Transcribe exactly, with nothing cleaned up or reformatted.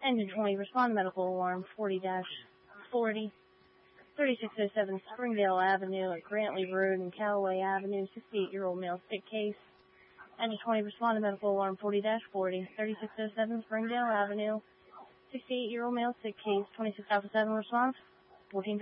Engine twenty, respond to medical alarm forty dash forty. thirty-six oh seven Springdale Avenue at Grantley Road and Callaway Avenue, sixty-eight-year-old male sick case. Engine twenty, respond to medical alarm forty dash forty. thirty-six oh seven Springdale Avenue, sixty-eight-year-old male sick case. twenty-six Alpha seven response. fourteen